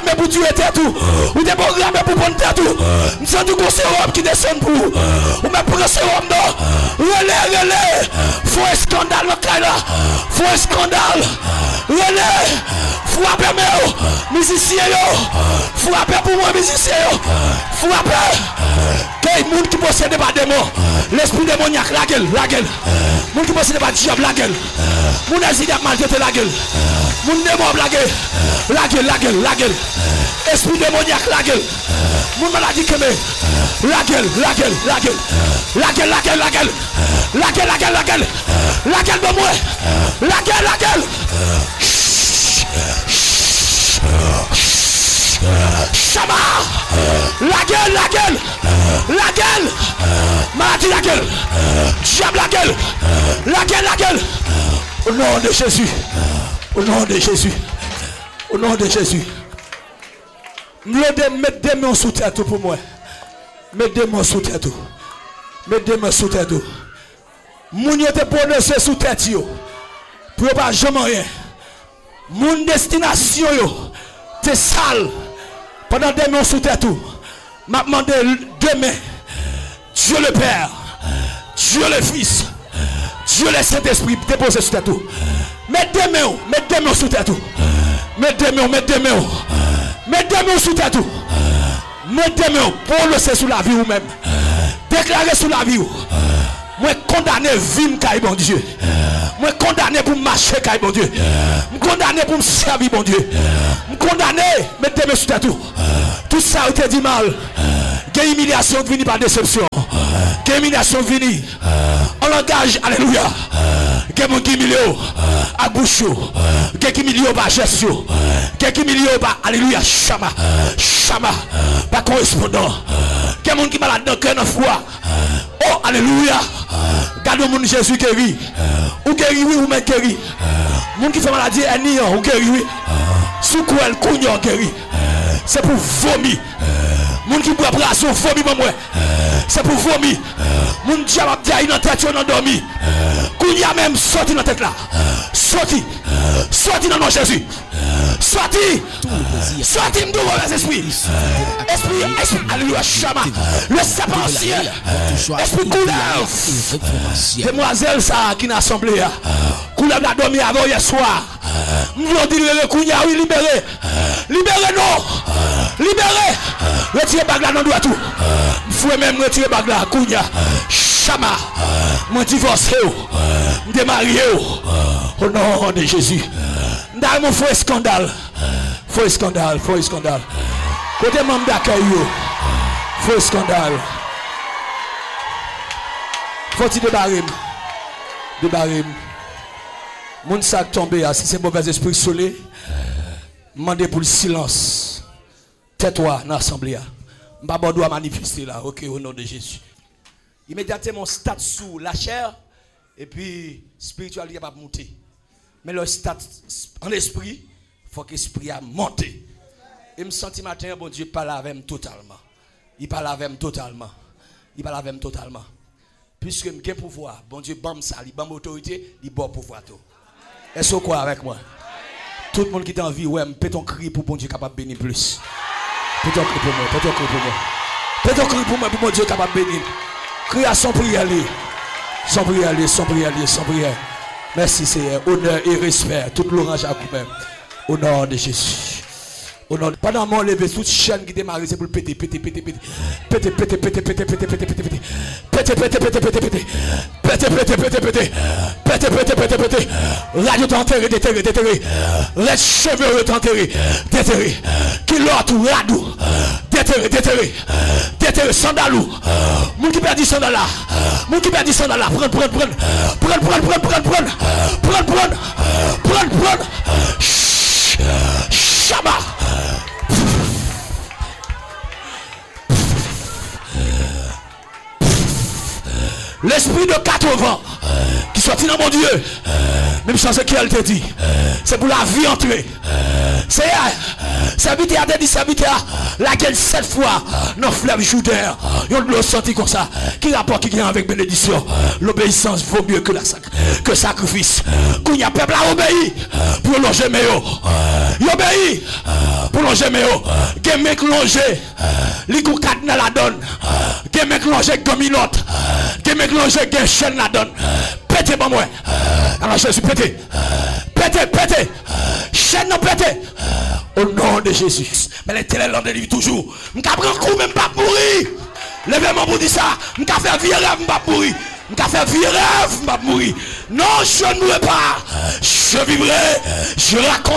programmé pour tuer tout. Ou t'es programmé pour prendre tout. Nous sommes du sérum qui descend pour. Ou même pour le sérum non. Relais. Faut un scandale là. Faut un scandale. Relais. Faut appeler musicien yo. Faut appeler pour moi musicien yo. Faut appeler. Quel monde qui possède pas démon. L'esprit démoniaque la gueule. Monde qui possède pas diable la gueule. Mon asile a maltraité la gueule. Mon démon la gueule. Esprit démoniaque la gueule. Mon maladie que la gueule de moi. La gueule. Chama. La gueule. Maladie la gueule. Diable la gueule. Au nom de Jésus. Mettez des mains sous terre pour moi. Mettez des mains sous terre. Moun yo te prononcé sous tête yo. Pour pas jamais rien. Mon destination yo te sale. Pendant des mains sous tête tout. M'a demandé demain. Dieu le Père. Dieu le Fils. Dieu le Saint-Esprit déposer sous tête tout. Mettez des mains sous tête tout. Mettez des mains sous tête tout. Mettez des mains pour le sous la vie ou même. Déclarer sous la vie ou. Moi condamné vivre caille bon Dieu. Moi condamné pour marcher caille bon Dieu. Moi condamné pour me servir bon Dieu. Moi condamné mettez des mains sous tête tout. Tout ça a été dit mal. Quelle humiliation vient par déception. Quelle humiliation vient en langage, alléluia. Quel monde qui humilie à bouche. Quel qui humilie par geste. Quel qui humilie par alléluia. Chama. Pas correspondant. Quel monde qui malade dans le cœur dans foi. Oh, alléluia. Gardez mon Jésus guéri. Ou guéri, oui, ou même guéri. Monde qui fait maladie, ou guéri, oui. Sous quoi elle couille, guéri. C'est pour vomir. Moun qui boit brasson vomi pour moi. C'est pour vomir. Moun diable a dit dans tête on endormi. Kounya même sorti dans tête là. Sorti dans nom Jésus. Sorti m'dou mauvais esprit. Esprit alléluia chama. Le serpent ancien. Esprit couleur. Demoiselle ça qui n'a assemblé. Couleur n'a dormi avant hier soir. M'vont dire le kounya oui libéré. Libéré non. Libéré. Retirez bague là dans doigt tout. Faut même retirer bague là kounya. Chama. Moi divorcé. M'dé marié. Au nom de Jésus. Dans mon faux scandale. Côté membre d'accueil. Faux scandale. Faut-il débarrer. Moun sac tombé, si c'est mauvais esprit solé, demandez pour le silence. Tais-toi dans l'assemblée. Je dois manifester là, ok, au nom de Jésus. Immédiatement, stade sous la chair, et puis spiritualité va monter. Mais le stade en esprit, il faut que l'esprit a monté. Et me sens matin, bon Dieu parle avec moi totalement. Il parle avec moi totalement. Puisque je suis pouvoir, bon Dieu, bam ça, il bam autorité, il bon pouvoir tout. Est-ce que quoi avec moi? Tout le monde qui est en vie, ouais, peut ton cri pour bon Dieu capable de bénir plus. Peut ton cri pour moi. Peut ton cri pour moi, pour mon Dieu capable de bénir. Crie à son prière. Sans prière. Merci Seigneur. Honneur et respect. Toute l'orange à couper. Au nom de Jésus. Pendant mon lever, toute chaîne qui démarre, c'est pour le péter. Radio t'enterrer, déterrer. Les cheveux t'enterrer, déterrer. Qui l'autre, radou, déterrer, sandalou. Moun qui perd 10 sandales là. Prends. Chama. L'esprit de 80 qui sorti dans mon Dieu. Même chose qu'elle te dit. C'est pour la vie entrer. C'est habité à dit, c'est habité à laquelle 7 fois nos fleuves Jourdain. Ils ont senti comme ça. Qui rapport qui vient avec bénédiction? L'obéissance vaut mieux que que sacrifice. Quand il y a peuple à obéir pour longer meilleur. Il obéit pour longer meilleur. Qui mec longer. Li kou kat dans la donne. Qui mec longer dominote. Qui mec longer qui chaîne la donne. Pété bon moi. Alors Jésus pété. Pété. Chaîne non pété. Au nom de Jésus. Mais l'Éternel l'en délivre toujours. M'ka prend coup même pas mourir. Levez-moi pour dire ça. M'ka faire vieux rêve m'pa mourir. M'ka faire vieux rêve m'pa mourir. Non, je ne mourrai pas. Je vivrai. Je raconte